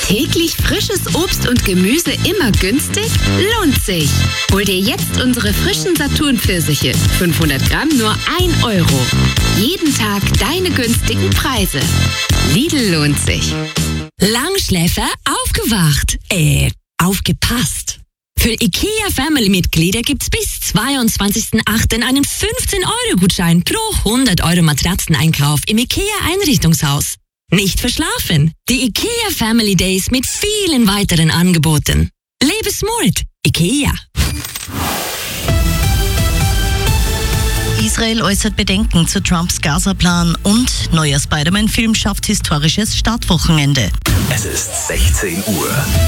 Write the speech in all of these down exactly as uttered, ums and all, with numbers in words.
Täglich frisches Obst und Gemüse immer günstig? Lohnt sich! Hol dir jetzt unsere frischen Saturn-Pfirsiche. fünfhundert Gramm nur ein Euro. Jeden Tag deine günstigen Preise. Lidl lohnt sich. Langschläfer aufgewacht. Äh, aufgepasst. Für IKEA Family-Mitglieder gibt's bis zweiundzwanzigsten achten einen fünfzehn Euro Gutschein pro hundert Euro Matratzeneinkauf im IKEA Einrichtungshaus. Nicht verschlafen. Die IKEA Family Days mit vielen weiteren Angeboten. Lebe smart. IKEA. Israel äußert Bedenken zu Trumps Gaza-Plan und neuer Spider-Man-Film schafft historisches Startwochenende. Es ist sechzehn Uhr.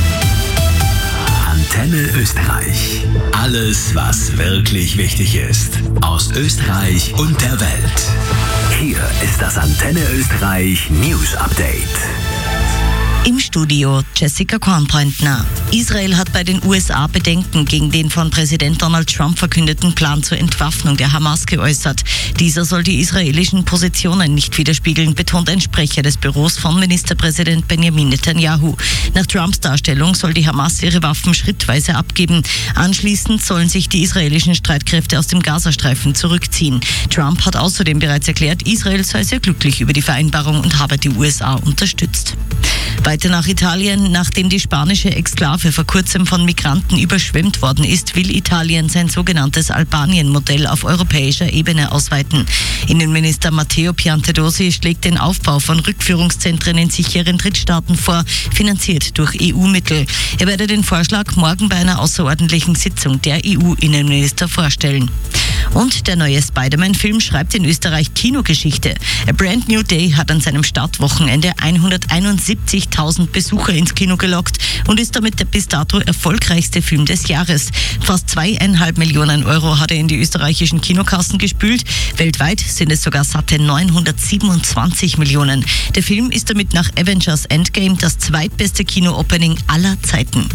Antenne Österreich. Alles, was wirklich wichtig ist. Aus Österreich und der Welt. Hier ist das Antenne Österreich News Update. Im Studio Jessica Kornpointner. Israel hat bei den U S A Bedenken gegen den von Präsident Donald Trump verkündeten Plan zur Entwaffnung der Hamas geäußert. Dieser soll die israelischen Positionen nicht widerspiegeln, betont ein Sprecher des Büros von Ministerpräsident Benjamin Netanyahu. Nach Trumps Darstellung soll die Hamas ihre Waffen schrittweise abgeben. Anschließend sollen sich die israelischen Streitkräfte aus dem Gazastreifen zurückziehen. Trump hat außerdem bereits erklärt, Israel sei sehr glücklich über die Vereinbarung und habe die U S A unterstützt. Weiter nach Italien. Nachdem die spanische Exklave vor kurzem von Migranten überschwemmt worden ist, will Italien sein sogenanntes Albanien-Modell auf europäischer Ebene ausweiten. Innenminister Matteo Piantedosi schlägt den Aufbau von Rückführungszentren in sicheren Drittstaaten vor, finanziert durch E U-Mittel. Er werde den Vorschlag morgen bei einer außerordentlichen Sitzung der E U-Innenminister vorstellen. Und der neue Spider-Man-Film schreibt in Österreich Kinogeschichte. A Brand New Day hat an seinem Startwochenende hunderteinundsiebzigtausend Besucher ins Kino gelockt und ist damit der bis dato erfolgreichste Film des Jahres. Fast zweieinhalb Millionen Euro hat er in die österreichischen Kinokassen gespült. Weltweit sind es sogar satte neunhundertsiebenundzwanzig Millionen. Der Film ist damit nach Avengers Endgame das zweitbeste Kino-Opening aller Zeiten.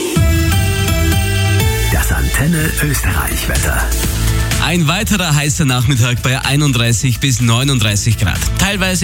Das Antenne Österreich Wetter. Ein weiterer heißer Nachmittag bei einunddreißig bis neununddreißig Grad. Teilweise